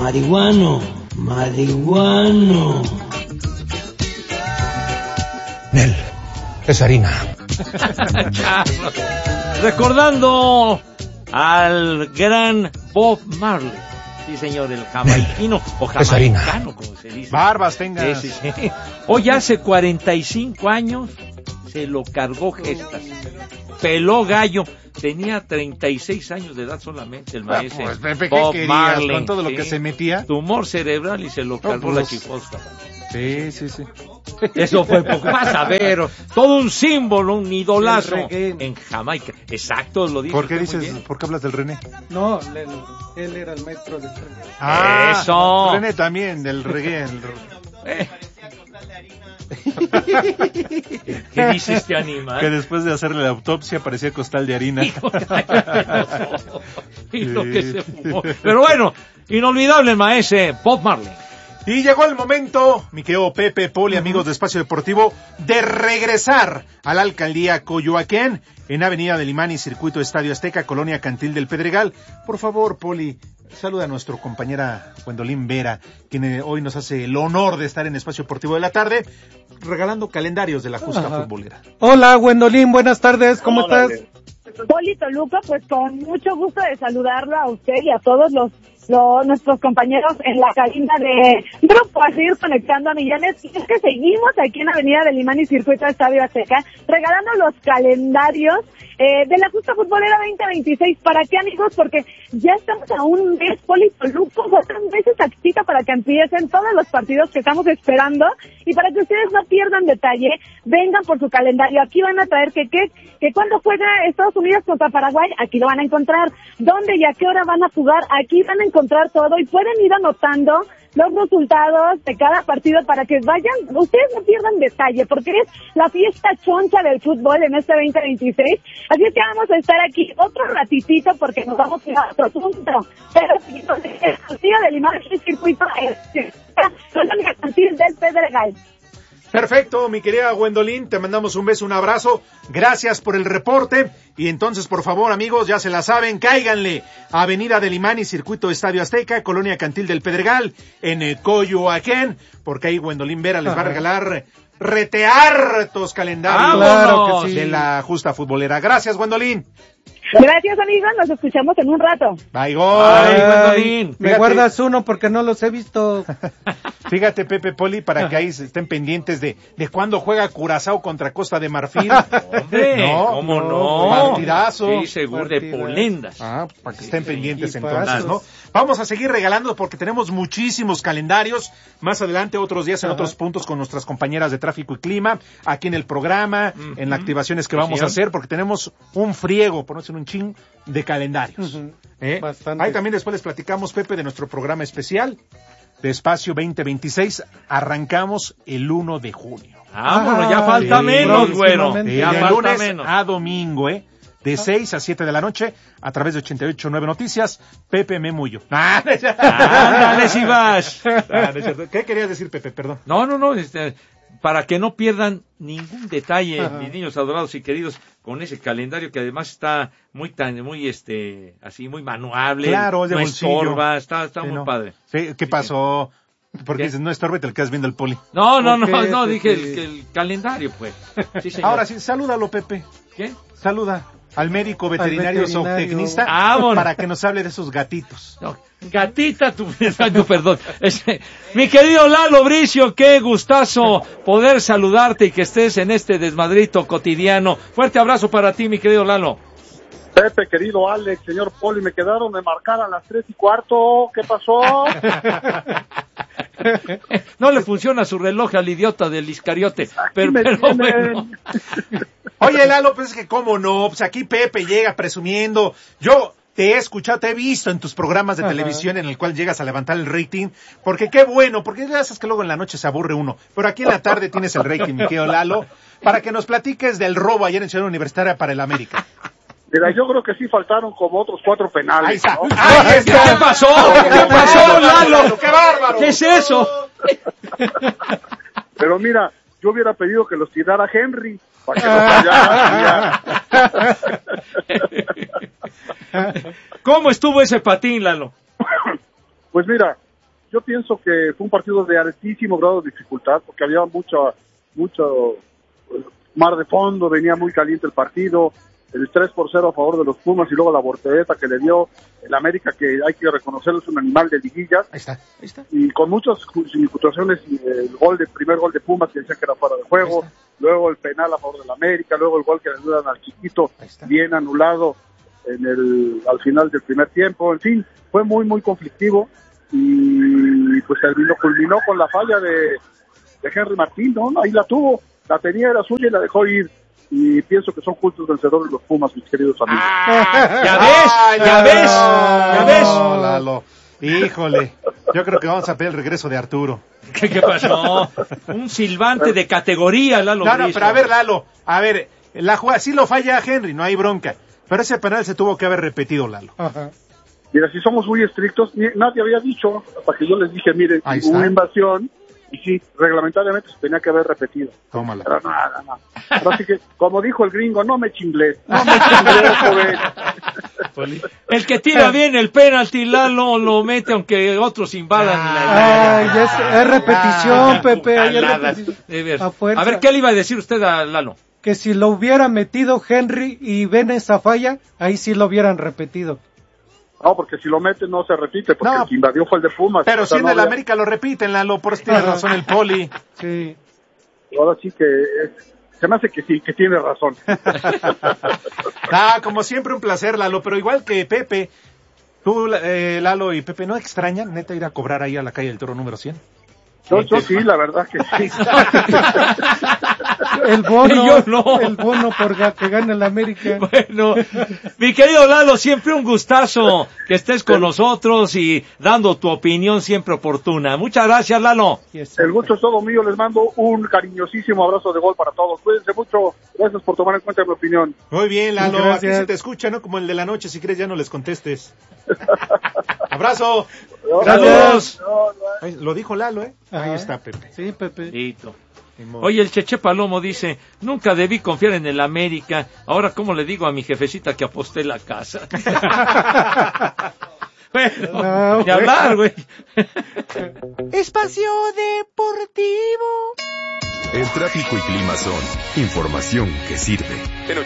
marihuano. Nel, es harina. Recordando al gran Bob Marley. Sí, señor, el jamaicano o jamaicano, como se dice. Barbas tengas. Sí. Hoy hace 45 años se lo cargó Gestas. Peló gallo. Tenía 36 años de edad solamente el maestro. Pues, Pepe, Bob ¿qué querías? Marley, Con todo lo que se metía. Tumor cerebral y se lo cargó la chifosca. Sí. Eso fue poco. Vas a ver, todo un símbolo, un idolazo en Jamaica. Exacto, lo dices. ¿Por qué dices? ¿Por qué hablas del René? No, él era el maestro del reggae. Eso. René también, del reggae. ¿Qué dice este animal? Que después de hacerle la autopsia parecía costal de harina. Y lo que se fumó. Pero bueno, inolvidable el maestro Bob Marley. Y llegó el momento, mi querido Pepe, Poli, amigos de Espacio Deportivo, de regresar a la alcaldía Coyoacán, en Avenida del Imán y Circuito Estadio Azteca, Colonia Cantil del Pedregal. Por favor, Poli, saluda a nuestra compañera Gwendolyn Vera, quien hoy nos hace el honor de estar en Espacio Deportivo de la tarde, regalando calendarios de la justa futbolera. Hola, Gwendolyn, buenas tardes, ¿cómo estás? Poli Toluca, pues con mucho gusto de saludarlo a usted y a todos nuestros compañeros en la cabina de Grupo, a seguir conectando a millones. Y es que seguimos aquí en Avenida del Imán y Circuito Estadio Azteca regalando los calendarios de la justa futbolera 2026. ¿Para qué, amigos? Porque ya estamos a un mes, Poli Toluca, otros meses exactita para que empiecen todos los partidos que estamos esperando, y para que ustedes no pierdan detalle, vengan por su calendario. Aquí van a traer que cuando juega Estados Unidos contra Paraguay, aquí lo van a encontrar. ¿Dónde y a qué hora van a jugar? Aquí van a encontrar todo, y pueden ir anotando los resultados de cada partido para que vayan, ustedes no pierdan detalle, porque es la fiesta choncha del fútbol en este 2026, así es que vamos a estar aquí otro ratitito porque nos vamos a ir a otro punto, pero el partido del Imán y Circuito Colonia Cantil del Pedregal. Perfecto, mi querida Gwendolyn, te mandamos un beso, un abrazo, gracias por el reporte, y entonces, por favor, amigos, ya se la saben, cáiganle a Avenida del Imán y Circuito Estadio Azteca, Colonia Cantil del Pedregal, en Coyoacán, porque ahí Gwendolyn Vera les va a regalar reteartos calendarios claro que sí, de la justa futbolera. Gracias, Gwendolyn. Gracias, amigos, nos escuchamos en un rato. Bye, Gwendolyn. Me guardas uno porque no los he visto. Fíjate, Pepe, Poli, para que ahí estén pendientes de cuándo juega Curazao contra Costa de Marfil. Hombre, no, ¿cómo no? Partidazo. Sí, seguro, de polendas. Para que estén pendientes entonces, ¿no? Vamos a seguir regalando porque tenemos muchísimos calendarios. Más adelante, otros días en otros puntos con nuestras compañeras de Tráfico y Clima, aquí en el programa, en las activaciones que vamos a hacer, porque tenemos un friego, por no decir un ching, de calendarios. Ahí también después les platicamos, Pepe, de nuestro programa especial de Espacio 2026. Arrancamos el 1 de junio. Bueno, ya falta menos, güero. Ya de lunes menos. A domingo, de 6 a 7 de la noche, a través de 88.9 Noticias, Pepe Memuyo. Ándale, si vas. ¿Qué querías decir, Pepe? Perdón. No, para que no pierdan ningún detalle, mis niños adorados y queridos, con ese calendario que además está muy así muy manuable. Claro, de no bolsillo. Estorba, está muy padre. Sí, ¿qué pasó? Porque dices, no estorba y te le quedas viendo el Poli. No, dije el calendario, pues. Sí, señor. Ahora sí, salúdalo, Pepe. ¿Qué? Saluda al médico veterinario zootecnista para que nos hable de esos gatitos. No, gatita, perdón. Mi querido Lalo Bricio, qué gustazo poder saludarte y que estés en este desmadrito cotidiano. Fuerte abrazo para ti, mi querido Lalo. Pepe, querido Alex, señor Poli, me quedaron de marcar a las 3:15. ¿Qué pasó? No le funciona su reloj al idiota del Iscariote. Pero bueno. Oye, Lalo, pues es que cómo no, pues aquí Pepe llega presumiendo. Yo te he escuchado, te he visto en tus programas de televisión en el cual llegas a levantar el rating, porque qué bueno, porque ya sabes que luego en la noche se aburre uno, pero aquí en la tarde tienes el rating, mi querido Lalo, para que nos platiques del robo ayer en Ciudad Universitaria para el América. Mira, yo creo que sí faltaron como otros 4 penales. Ahí está. ¿No? ¿Qué pasó? ¿Qué pasó, Lalo? ¡Qué bárbaro! ¿Qué es eso? Pero mira, yo hubiera pedido que los tirara Henry, para que no fallara. ¿Cómo estuvo ese patín, Lalo? Pues mira, yo pienso que fue un partido de altísimo grado de dificultad, porque había mucho mar de fondo, venía muy caliente el partido, el 3-0 a favor de los Pumas y luego la voltereta que le dio el América, que hay que reconocerlo, es un animal de liguillas. Ahí está. Y con muchas situaciones, primer gol de Pumas que decía que era fuera de juego, luego el penal a favor del América, luego el gol que le ayudan al Chiquito, bien anulado al final del primer tiempo. En fin, fue muy, muy conflictivo y pues culminó con la falla de Henry Martín, ¿no? Ahí la tuvo, la tenía, era suya y la dejó ir. Y pienso que son justos vencedores los Pumas, mis queridos amigos. Ya ves. No, Lalo. Híjole, yo creo que vamos a ver el regreso de Arturo. ¿Qué pasó? Un silbante de categoría, Lalo. No, pero a ver, Lalo, la jugada, sí lo falla Henry, no hay bronca. Pero ese penal se tuvo que haber repetido, Lalo. Ajá. Mira, si somos muy estrictos, nadie había dicho, hasta que yo les dije, miren, hubo una invasión, y sí, reglamentariamente se tenía que haber repetido. Tómala. Pero nada. Así que, como dijo el gringo, no me chimblé, joven. El que tira bien el penalti, Lalo, lo mete aunque otros invadan es repetición, Pepe. A ver, ¿qué le iba a decir usted a Lalo? Que si lo hubiera metido Henry y ven esa falla, ahí sí lo hubieran repetido. No, porque si lo mete no se repite, porque el que invadió fue el de Pumas. Pero si en el América lo repiten, Lalo, por eso tiene razón el Poli. Sí. Ahora sí que se me hace que sí, que tiene razón. Como siempre un placer, Lalo, pero igual que Pepe, tú, Lalo y Pepe, ¿no extrañan neta ir a cobrar ahí a la calle del Toro número 100? Yo sí, la verdad que sí. El bono, yo no. El bono por que gane el América. Bueno, mi querido Lalo, siempre un gustazo que estés con nosotros y dando tu opinión siempre oportuna. Muchas gracias, Lalo. El gusto es todo mío, les mando un cariñosísimo abrazo de gol para todos. Cuídense mucho, gracias por tomar en cuenta mi opinión. Muy bien, Lalo, gracias. Aquí se te escucha, ¿no? Como el de la noche, si quieres ya no les contestes. Abrazo. Gracias. Lo dijo Lalo, ¿eh? Ajá. Ahí está, Pepe. Sí, Pepe. Listo. Oye, el Cheche Palomo dice, nunca debí confiar en el América, ahora cómo le digo a mi jefecita que aposté la casa. Bueno, ni hablar, güey. Espacio Deportivo. El tráfico y clima son información que sirve. En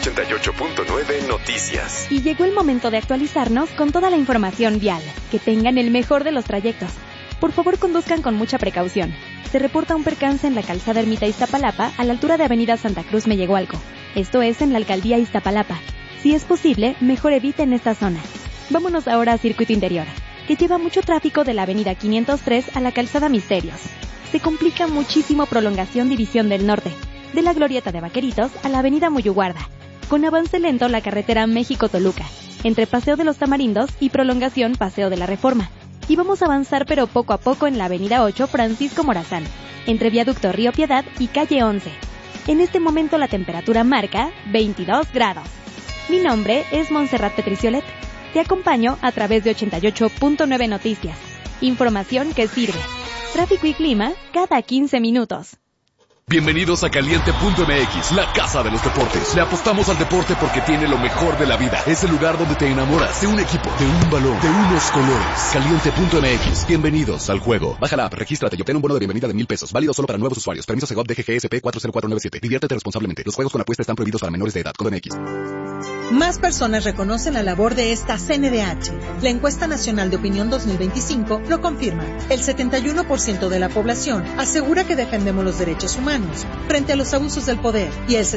88.9 Noticias. Y llegó el momento de actualizarnos con toda la información vial. Que tengan el mejor de los trayectos. Por favor, conduzcan con mucha precaución. Se reporta un percance en la calzada Ermita Iztapalapa a la altura de Avenida Santa Cruz Mellehualco. Esto es en la alcaldía Iztapalapa. Si es posible, mejor eviten esta zona. Vámonos ahora a Circuito Interior, que lleva mucho tráfico de la Avenida 503 a la calzada Misterios. Se complica muchísimo prolongación División del Norte, de la Glorieta de Vaqueritos a la Avenida Muyuguarda, con avance lento la carretera México-Toluca, entre Paseo de los Tamarindos y prolongación Paseo de la Reforma. Y vamos a avanzar pero poco a poco en la Avenida 8 Francisco Morazán, entre Viaducto Río Piedad y Calle 11. En este momento la temperatura marca 22 grados. Mi nombre es Montserrat Petriciolet. Te acompaño a través de 88.9 Noticias. Información que sirve. Tráfico y clima cada 15 minutos. Bienvenidos a Caliente.mx, la casa de los deportes. Le apostamos al deporte porque tiene lo mejor de la vida. Es el lugar donde te enamoras de un equipo, de un balón, de unos colores. Caliente.mx, bienvenidos al juego. Baja la app, regístrate y obtén un bono de bienvenida de $1,000. Válido solo para nuevos usuarios. Permiso Segov DGGSP 40497. Diviértete responsablemente. Los juegos con apuesta están prohibidos para menores de edad. CODEMX. Más personas reconocen la labor de esta CNDH. La encuesta nacional de opinión 2025 lo confirma. El 71% de la población asegura que defendemos los derechos humanos frente a los abusos del poder y el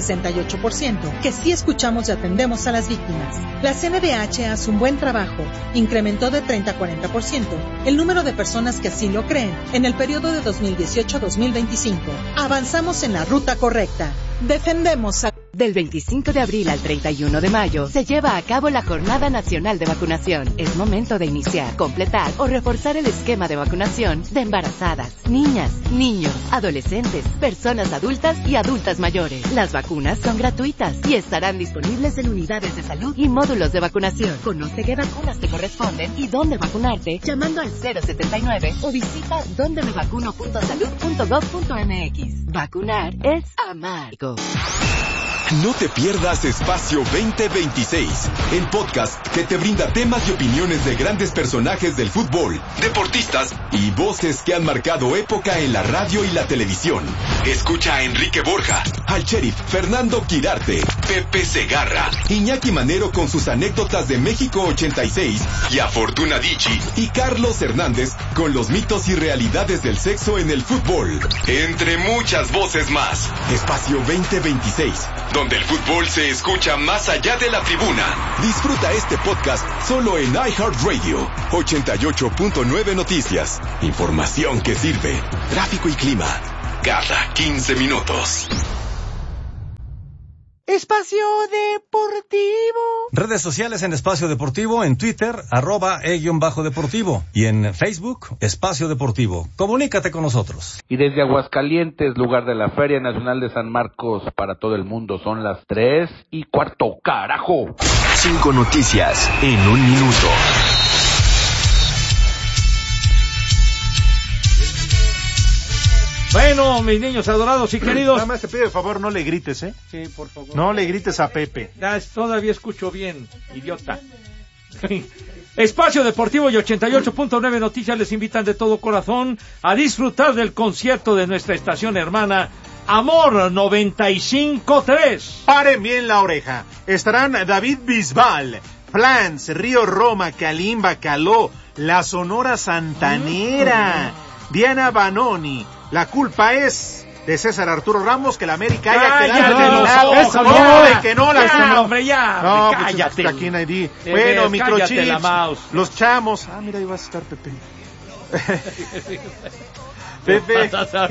68% que sí escuchamos y atendemos a las víctimas. La CNDH hace un buen trabajo. Incrementó de 30 a 40% el número de personas que así lo creen en el periodo de 2018 a 2025. Avanzamos en la ruta correcta. Defendemos a... Del 25 de abril al 31 de mayo se lleva a cabo la Jornada Nacional de Vacunación. Es momento de iniciar, completar o reforzar el esquema de vacunación de embarazadas, niñas, niños, adolescentes, personas adultas y adultas mayores. Las vacunas son gratuitas y estarán disponibles en unidades de salud y módulos de vacunación. Conoce qué vacunas te corresponden y dónde vacunarte llamando al 079 o visita dondemevacuno.salud.gov.mx. Vacunar es amar. No te pierdas Espacio 2026, el podcast que te brinda temas y opiniones de grandes personajes del fútbol, deportistas y voces que han marcado época en la radio y la televisión. Escucha a Enrique Borja, al sheriff Fernando Quirarte, Pepe Segarra, Iñaki Manero con sus anécdotas de México 86 y a Fortuna Dicci y Carlos Hernández con los mitos y realidades del sexo en el fútbol. Entre muchas voces más. Espacio 2026, donde el fútbol se escucha más allá de la tribuna. Disfruta este podcast solo en iHeartRadio. 88.9 Noticias. Información que sirve. Tráfico y clima. Cada 15 minutos. Espacio Deportivo. Redes sociales en Espacio Deportivo, en Twitter, @e_deportivo y en Facebook, Espacio Deportivo. Comunícate con nosotros. Y desde Aguascalientes, lugar de la Feria Nacional de San Marcos para todo el mundo, son las 3:15, carajo. 5 noticias en un minuto. Bueno, mis niños adorados y queridos. Nada más te pido de favor, no le grites, ¿eh? Sí, por favor. No le grites a Pepe. Ya, todavía escucho bien, idiota. Espacio Deportivo y 88.9 Noticias les invitan de todo corazón a disfrutar del concierto de nuestra estación hermana Amor 95.3. Paren bien la oreja. Estarán David Bisbal, Flans, Río Roma, Kalimba, Caló, La Sonora Santanera, Diana Banoni. La culpa es de César Arturo Ramos, que la América haya quedado eso no, que no la ya, hombre, ya, no, cállate. Pues, aquí nadie. Bueno, microchips, los chamos. Ah, mira, ahí vas a estar, Pepe. Pepe.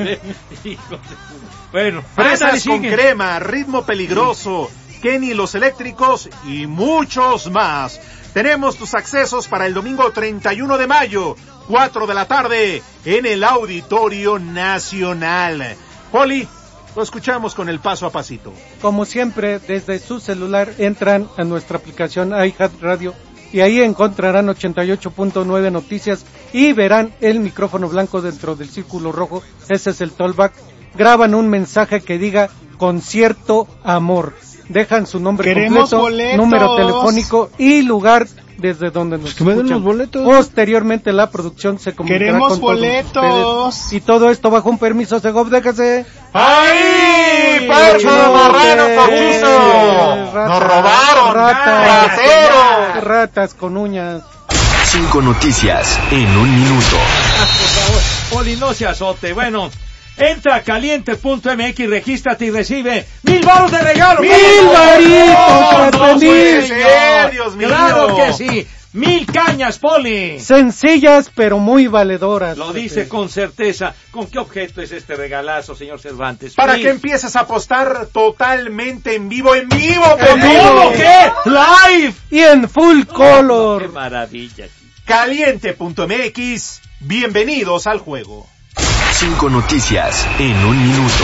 Bueno, fresas con crema, ritmo peligroso, Kenny los eléctricos y muchos más. Tenemos tus accesos para el domingo 31 de mayo, 4 de la tarde, en el Auditorio Nacional. Poli, lo escuchamos con el paso a pasito. Como siempre, desde su celular entran a nuestra aplicación iHeartRadio y ahí encontrarán 88.9 Noticias y verán el micrófono blanco dentro del círculo rojo. Ese es el tollback. Graban un mensaje que diga Concierto Amor. Dejan su nombre completo, boletos, número telefónico y lugar desde donde nos escuchan. Los boletos. Posteriormente la producción se comunicará con boletos. todos ustedes. Y todo esto bajo un permiso Segov, déjase. ¡Ay! ¡Percho de marrano cochizo! ¡Nos robaron! ¡Ratero! Ratas con uñas. 5 noticias en un minuto. Por favor, Poli, no se azote. Bueno, entra a caliente.mx, regístrate y recibe 1,000 varos de regalo. ¡1,000 varitos! ¡No puede ser, Dios mío! ¡Claro que sí! 1,000 cañas, Poli. Sencillas, pero muy valedoras. Lo dice con certeza. ¿Con qué objeto es este regalazo, señor Cervantes? Para que empieces a apostar totalmente en vivo, Pepe. ¿Cómo que? ¡Live! Y en full color. ¡Qué maravilla! Caliente.mx, bienvenidos al juego. 5 noticias en un minuto.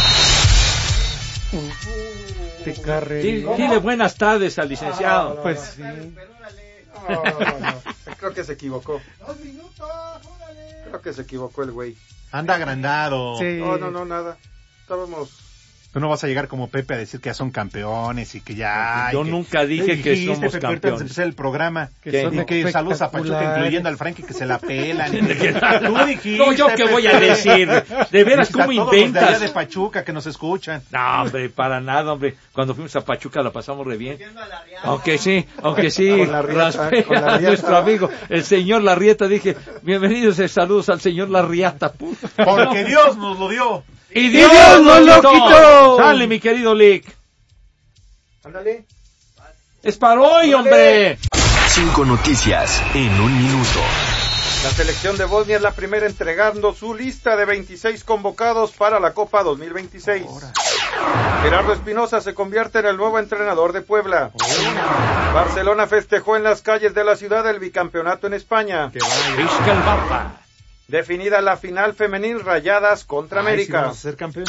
Dile buenas tardes al licenciado. Pues sí. No. Creo que se equivocó. Creo que se equivocó el güey. Anda agrandado. Sí. No, nada. Estábamos... Tú no vas a llegar como Pepe a decir que ya son campeones y que ya... Yo nunca dije que somos Pepe, campeones. Antes de empezar el programa. Que Y que saludos a Pachuca, incluyendo al Frankie, que se la pelan. Tú dijiste, No, ¿yo qué voy a decir? De veras, ¿cómo todos los de allá inventas? de Pachuca que nos escuchan. No, hombre, para nada, hombre. Cuando fuimos a Pachuca la pasamos re bien. Aunque sí, Con la Rieta, raspé con la a Rieta. nuestro amigo, el señor Larrieta. Dije, bienvenidos y saludos al señor Larrieta. Porque Dios nos lo dio. ¡Y Dios nos lo quitó! Sale, mi querido Lick. Ándale. Es para hoy, hombre. 5 noticias en un minuto. La selección de Bosnia es la primera entregando su lista de 26 convocados para la Copa 2026. Gerardo Espinosa se convierte en el nuevo entrenador de Puebla. Barcelona festejó en las calles de la ciudad el bicampeonato en España. Vizca el Barça. Definida la final femenil, Rayadas contra América. ¿Sí vamos a ser campeón?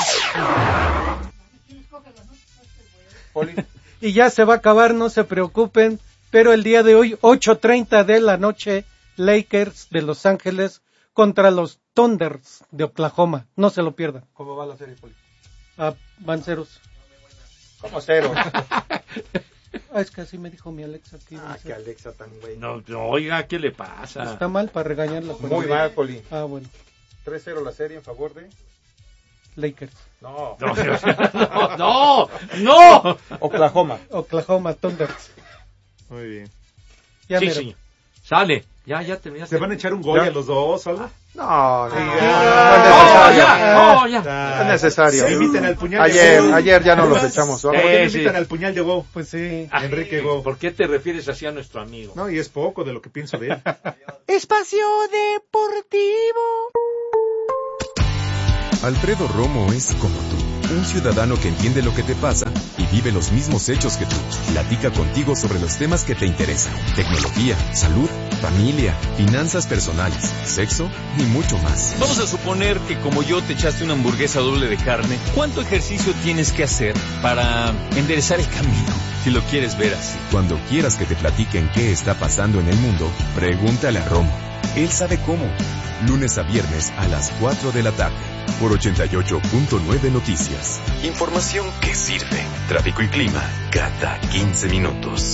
Y ya se va a acabar, no se preocupen. Pero el día de hoy, 8:30 de la noche, Lakers de Los Ángeles contra los Thunders de Oklahoma. No se lo pierdan. ¿Cómo va la serie, Poli? Van ceros. ¿Cómo 0? Es que así me dijo mi Alexa. Que Alexa tan güey. No, oiga, ¿qué le pasa? Está mal para regañarla. Muy mal, Poli. Bueno. 3-0 la serie en favor de... Lakers. No. No. Oklahoma Thunders. Muy bien. Ya sí, señor. Sale. Ya terminaste. ¿Se van a echar un gol a los dos o algo? No, es necesario. Se inviten al puñal ayer ya no los echamos. ¿Por qué invitan al puñal de Go? Pues sí. Enrique Go. ¿Por qué te refieres así a nuestro amigo? No, y es poco de lo que pienso de él. Espacio Deportivo. Alfredo Romo es como tú, un ciudadano que entiende lo que te pasa y vive los mismos hechos que tú. Platica contigo sobre los temas que te interesan: tecnología, salud, familia, finanzas personales, sexo y mucho más. Vamos a suponer que como yo te echaste una hamburguesa doble de carne. ¿Cuánto ejercicio tienes que hacer para enderezar el camino? Si lo quieres ver así. Cuando quieras que te platiquen qué está pasando en el mundo, pregúntale a Romo. Él sabe cómo. Lunes a viernes a las 4 de la tarde. Por 88.9 Noticias. Información que sirve. Tráfico y clima cada 15 minutos.